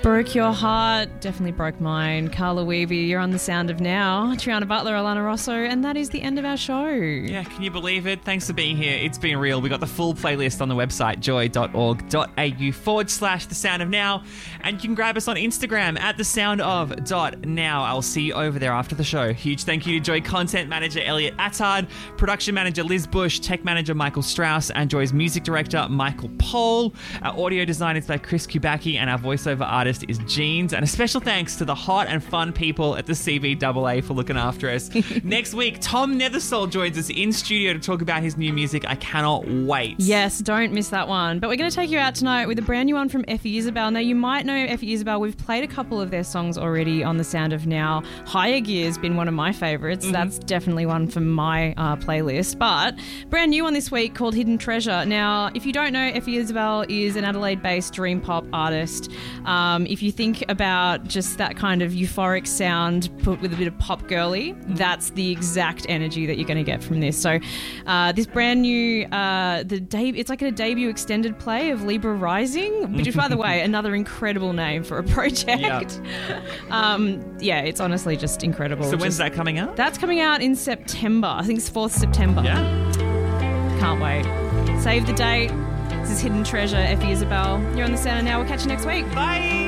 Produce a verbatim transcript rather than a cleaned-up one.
Broke your heart, definitely broke mine. Carla Weavy, you're on The Sound of Now. Triana Butler, Alana Rosso, and that is the end of our show. Yeah, can you believe it? Thanks for being here. It's been real. We got the full playlist on the website, joy.org.au forward slash The Sound of Now. And you can grab us on Instagram at the sound of dot now. I'll see you over there after the show. Huge thank you to Joy content manager Elliot Attard, production manager Liz Bush, tech manager Michael Strauss, and Joy's music director Michael Pohl. Our audio design is by Chris Kubacki, and our voiceover artist is Jeans. And a special thanks to the hot and fun people at the C V A A for looking after us. Next week, Tom Nethersole joins us in studio to talk about his new music. I cannot wait. Yes, don't miss that one. But we're going to take you out tonight with a brand new one from Effie Isabel. Now, you might know Effie Isabel. We've played a couple of their songs already on The Sound of Now. Higher Gear's been one of my favourites. Mm-hmm. That's definitely one for my uh, playlist. But brand new one this week called Hidden Treasure. Now, if you don't know, Effie Isabel is an Adelaide-based dream pop artist. Um, if you think about just that kind of euphoric sound put with a bit of pop girly, that's the exact energy that you're going to get from this. So uh, this brand new, uh, the de- it's like a debut extended play of Libra Rising, which is, by the way, another incredible name for a project. Yep. Um, yeah, it's honestly just incredible. So just, when's that coming out? That's coming out in September. I think it's fourth September. Yeah. Can't wait. Save the date. This is Hidden Treasure, Effie Isabel. You're on The Sound of Now. We'll catch you next week. Bye.